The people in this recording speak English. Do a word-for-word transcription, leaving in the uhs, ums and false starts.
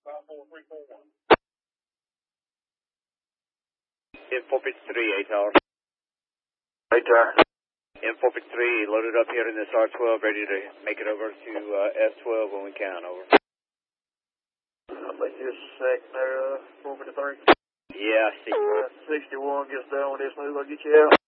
M four fifty-three, eight tower. eight tower. M four fifty-three, loaded up here in this R twelve, ready to make it over to uh, S twelve when we can, over. I'll let you a sec there, uh, four fifty-three. Yeah, I see. Uh, sixty-one gets down with this move, I'll get you out.